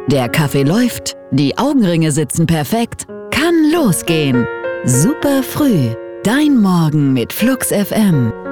Der Kaffee läuft, die Augenringe sitzen perfekt. Kann losgehen. Super früh. Dein Morgen mit Flux FM.